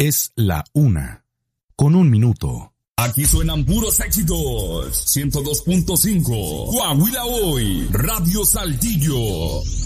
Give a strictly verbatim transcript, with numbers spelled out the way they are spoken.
Es la una, con un minuto. Aquí suenan puros éxitos. ciento dos punto cinco. Coahuila Hoy. Radio Saltillo.